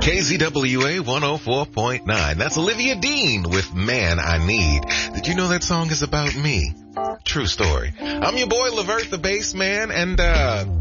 KZWA 104.9. That's Olivia Dean with Man I Need. Did you know that song is about me? True story. I'm your boy, Levert the Bass Man, and